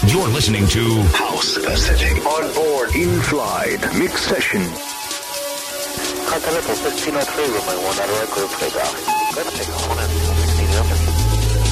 You're listening to House Pacific on board in-flight mix session. Contact 1603 with my 1 hour group takeoff. Good, take on and 16 up.